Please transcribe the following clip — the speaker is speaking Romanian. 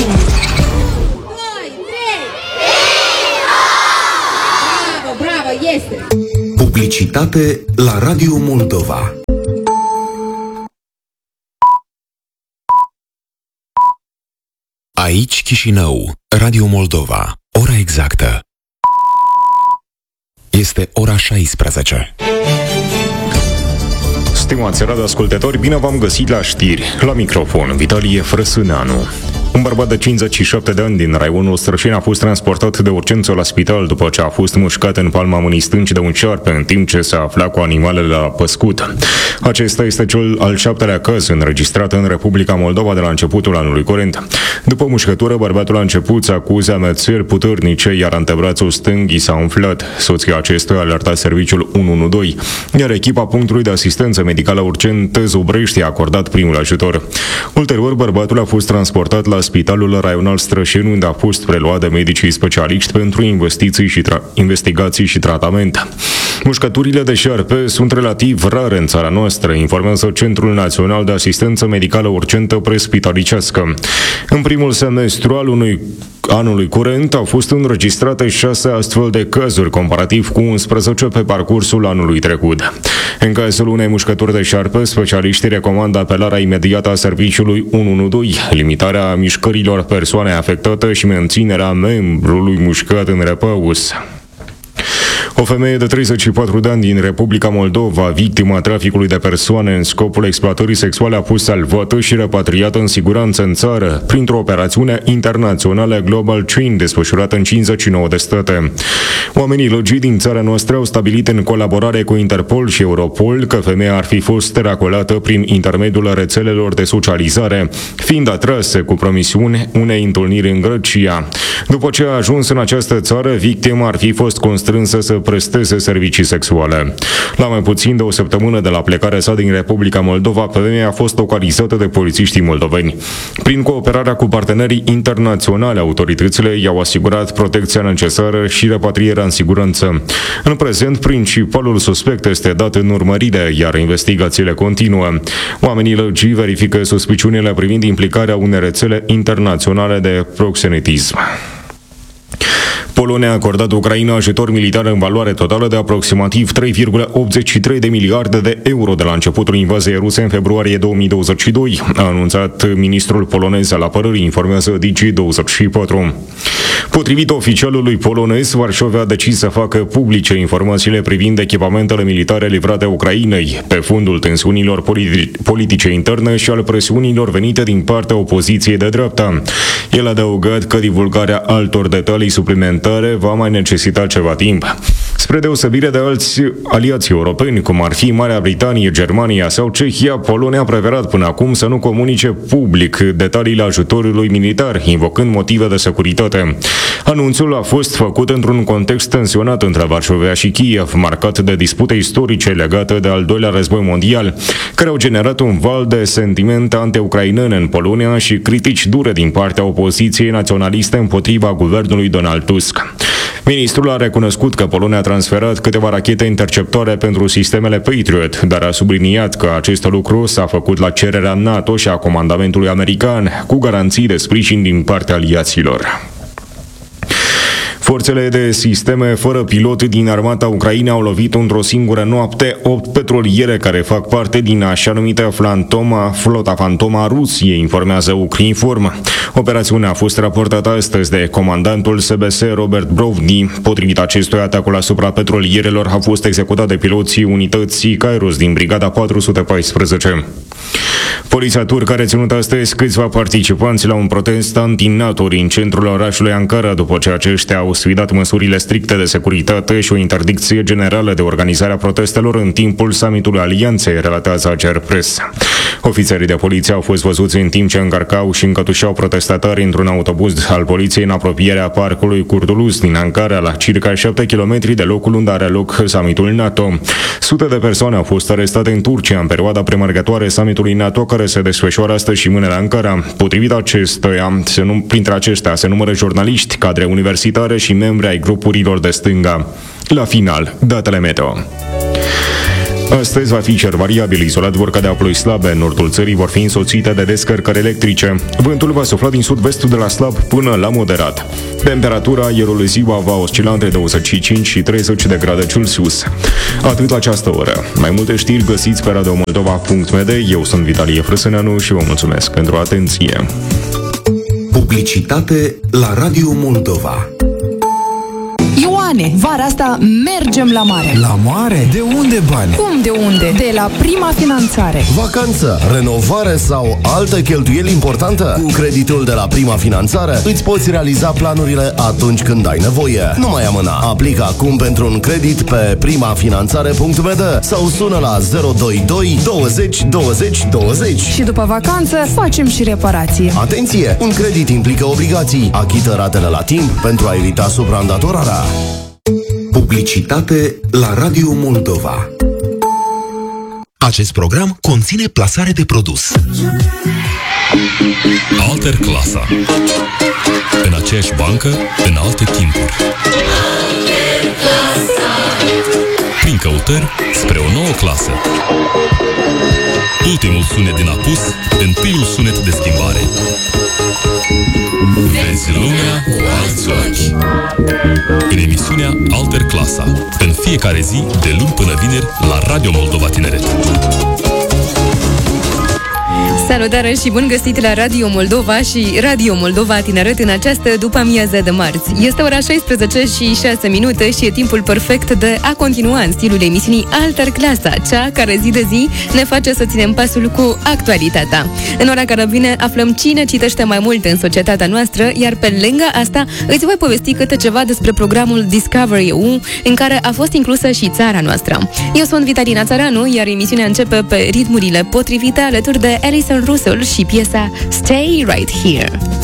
Este. Publicitate la Radio Moldova. Aici Chișinău, Radio Moldova. Ora exactă este ora 16. Stimați radioascultători, bine v-am găsit la știri. La microfon, Vitalie Frăsâneanu. Un bărbat de 57 de ani din raionul Strășeni a fost transportat de urgență la spital după ce a fost mușcat în palma mâinii stângi de un șarpe în timp ce se afla cu animalele la păscut. Acesta este cel al 7-lea caz înregistrat în Republica Moldova de la începutul anului curent. După mușcătură, bărbatul a început să acuze amețeli puternice, iar antebrațul stâng i s-a umflat. Soția acestuia a alertat serviciul 112, iar echipa punctului de asistență medicală urgentă Zubrești a acordat primul ajutor. Ulterior, bărbatul a fost transportat la Spitalul Raional Strășeni, unde a fost preluat de medicii specialiști pentru investigații și tratament. Mușcăturile de șarpe sunt relativ rare în țara noastră, informează Centrul Național de Asistență Medicală Urgentă Prespistoricească. În primul semestru al anului curent au fost înregistrate 6 astfel de cazuri, comparativ cu 11 pe parcursul anului trecut. În cazul unei mușcături de șarpe, specialiștii recomandă apelarea imediată a serviciului 112, limitarea mișcărilor persoanei afectate și menținerea membrului mușcat în repaus. O femeie de 34 de ani din Republica Moldova, victima traficului de persoane în scopul exploatării sexuale, a fost salvată și repatriată în siguranță în țară printr-o operațiune internațională Global Chain desfășurată în 59 de state. Oamenii legii din țara noastră au stabilit în colaborare cu Interpol și Europol că femeia ar fi fost racolată prin intermediul rețelelor de socializare, fiind atrase cu promisiune unei întâlniri în Grecia. După ce a ajuns în această țară, victima ar fi fost constrânsă să presteze servicii sexuale. La mai puțin de o săptămână de la plecarea sa din Republica Moldova, femeia a fost localizată de polițiștii moldoveni. Prin cooperarea cu partenerii internaționali, autoritățile i-au asigurat protecția necesară și repatrierea în siguranță. În prezent, principalul suspect este dat în urmărire, iar investigațiile continuă. Oamenii legii verifică suspiciunile privind implicarea unei rețele internaționale de proxenetism. Polonia a acordat Ucraina ajutor militar în valoare totală de aproximativ 3,83 de miliarde de euro de la începutul invaziei ruse în februarie 2022, a anunțat ministrul polonez al apărării, informează Digi24. Potrivit oficialului polonez, Varșovia a decis să facă publice informațiile privind echipamentele militare livrate Ucrainei, pe fundul tensiunilor politice interne și al presiunilor venite din partea opoziției de dreapta. El a adăugat că divulgarea altor detalii suplimentare va mai necesita ceva timp. Spre deosebire de alți aliați europeni, cum ar fi Marea Britanie, Germania sau Cehia, Polonia a preferat până acum să nu comunice public detaliile ajutorului militar, invocând motive de securitate. Anunțul a fost făcut într-un context tensionat între Varșovia și Kiev, marcat de dispute istorice legate de al doilea război mondial, care au generat un val de sentimente anti-ucrainene în Polonia și critici dure din partea opoziției naționaliste împotriva guvernului Donald Tusk. Ministrul a recunoscut că Polonia a transferat câteva rachete interceptoare pentru sistemele Patriot, dar a subliniat că acest lucru s-a făcut la cererea NATO și a comandamentului american, cu garanții de sprijin din partea aliaților. Forțele de sisteme fără pilot din armata Ucrainei au lovit într-o singură noapte 8 petroliere care fac parte din așa numită flota fantoma a Rusiei, informează Ukrinform. Operațiunea a fost raportată astăzi de comandantul SBS Robert Brovny. Potrivit acestuia, atacul asupra petrolierelor a fost executat de piloții unității Kairos din brigada 414. Poliția turcă a reținut astăzi câțiva participanți la un protest anti-NATO din centrul orașului Ankara, după ce aceștia au sfidat măsurile stricte de securitate și o interdicție generală de organizare a protestelor în timpul summitului Alianței, relatează Ager Press. Ofițerii de poliție au fost văzuți în timp ce încărcau și încătușeau protestatari într-un autobuz al poliției în apropierea parcului Kurtulus din Ankara, la circa 7 km de locul unde are loc summitul NATO. Sute de persoane au fost arestate în Turcia în perioada premergătoare summitului NATO, care se desfășoară astăzi și mâine la Ankara. Potrivit acestuia, printre aceștia se numără jurnaliști, cadre universitare și membri ai grupurilor de stânga. La final, datele meteo. Astăzi va fi cer variabil, izolat vor cădea ploi slabe, în nordul țării vor fi însoțite de descărcări electrice. Vântul va sufla din sud-vestul de la slab până la moderat. Temperatura aerului ziua va oscila între 25 și 30 de grade Celsius. Atât la această oră. Mai multe știri găsiți pe radiomoldova.md. Eu sunt Vitalie Frăsâneanu și vă mulțumesc pentru atenție. Publicitate la Radio Moldova. Ioane, vara asta mergem la mare. La mare? De unde bani? Cum de unde? De la Prima Finanțare. Vacanță, renovare sau altă cheltuieli importantă? Cu creditul de la Prima Finanțare îți poți realiza planurile atunci când ai nevoie. Nu mai amâna. Aplică acum pentru un credit pe primafinanțare.md sau sună la 022 20 20 20. Și după vacanță facem și reparație. Atenție! Un credit implică obligații. Achită ratele la timp pentru a evita supraîndatorarea. Publicitate la Radio Moldova. Acest program conține plasare de produs. Alter Clasa. În aceeași bancă, în alte timpuri. Prin căutări spre o nouă clasă. Ultimul sunet din apus, întâiul sunet de schimbare. Vezi lumea cu alți ochi. În emisiunea Alter Clasa, în fiecare zi, de luni până vineri, la Radio Moldova Tineret. Salutare și bun găsit la Radio Moldova și Radio Moldova Tineret în această după-amiază de marți. Este ora 16 și 6 minute și e timpul perfect de a continua în stilul emisiunii Alter Clasa, cea care zi de zi ne face să ținem pasul cu actualitatea. În ora care vine aflăm cine citește mai mult în societatea noastră, iar pe lângă asta îți voi povesti câte ceva despre programul Discovery EU, în care a fost inclusă și țara noastră. Eu sunt Vitalina Țăranu, iar emisiunea începe pe ritmurile potrivite alături de Alison Russell și piesa Stay Right Here.